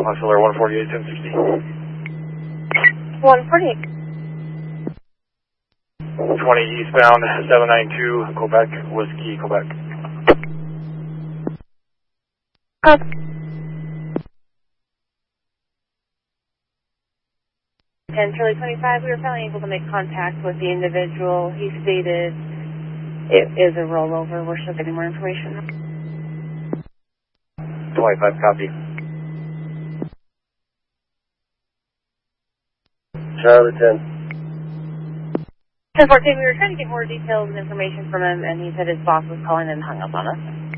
Auxiliary 148, 1060. 148. 20 eastbound, 792, Quebec, Whiskey, Quebec. Copy. 10 Charlie 25, we were finally able to make contact with the individual. He stated it is a rollover. We're still getting more information. 25, copy. Charlie 10. 1014, we were trying to get more details and information from him, and he said his boss was calling and hung up on us.